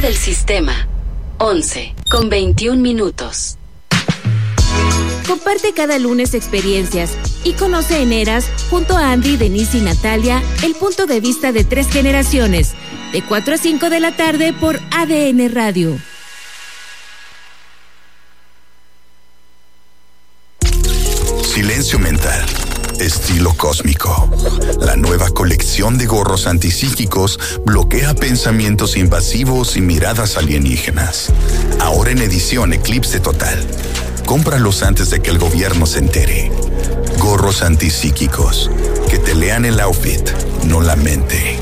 Hora del sistema, 11:21. Comparte cada lunes experiencias y conoce en Eras, junto a Andy, Denise y Natalia, el punto de vista de 3 generaciones, de 4 a 5 de la tarde por ADN Radio. Silencio mental. Estilo cósmico. La nueva colección de gorros antipsíquicos bloquea pensamientos invasivos y miradas alienígenas. Ahora en edición Eclipse Total. Cómpralos antes de que el gobierno se entere. Gorros antipsíquicos. Que te lean el outfit, no la mente.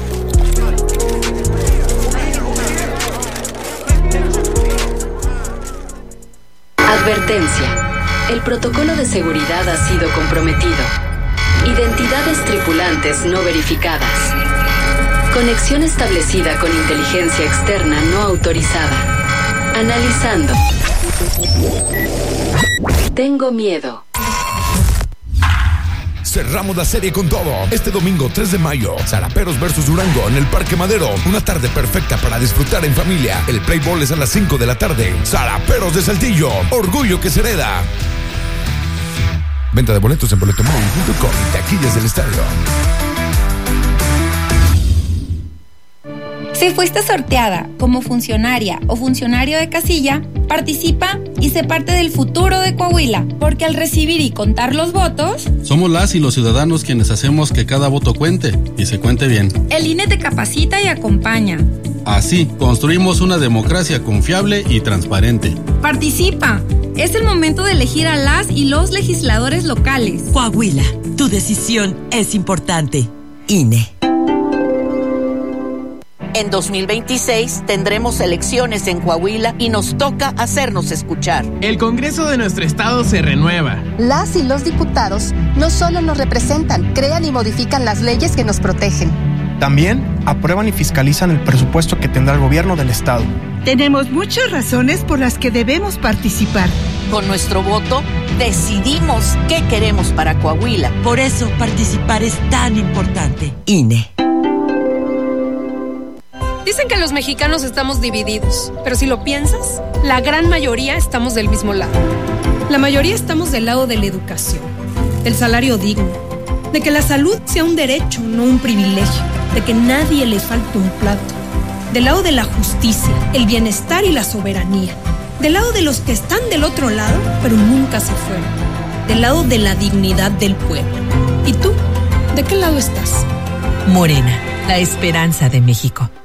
Advertencia. El protocolo de seguridad ha sido comprometido. Identidades tripulantes no verificadas. Conexión establecida con inteligencia externa no autorizada. Analizando. Tengo miedo. Cerramos la serie con todo. Este domingo 3 de mayo, Zaraperos versus Durango en el Parque Madero. Una tarde perfecta para disfrutar en familia. El play ball es a las 5 de la tarde. Zaraperos de Saltillo, orgullo que se hereda. Venta de boletos en boletomóvil.com y taquillas del estadio. Si fuiste sorteada como funcionaria o funcionario de casilla, participa y sé parte del futuro de Coahuila, porque al recibir y contar los votos, somos las y los ciudadanos quienes hacemos que cada voto cuente y se cuente bien. El INE te capacita y acompaña. Así, construimos una democracia confiable y transparente. Participa. Es el momento de elegir a las y los legisladores locales. Coahuila, tu decisión es importante. INE. En 2026 tendremos elecciones en Coahuila y nos toca hacernos escuchar. El Congreso de nuestro estado se renueva. Las y los diputados no solo nos representan, crean y modifican las leyes que nos protegen. También aprueban y fiscalizan el presupuesto que tendrá el gobierno del estado. Tenemos muchas razones por las que debemos participar. Con nuestro voto decidimos qué queremos para Coahuila. Por eso participar es tan importante. INE. Dicen que los mexicanos estamos divididos, pero si lo piensas, la gran mayoría estamos del mismo lado. La mayoría estamos del lado de la educación, del salario digno, de que la salud sea un derecho, no un privilegio, de que nadie le falte un plato, del lado de la justicia, el bienestar y la soberanía, del lado de los que están del otro lado, pero nunca se fueron, del lado de la dignidad del pueblo. ¿Y tú? ¿De qué lado estás? Morena, la esperanza de México.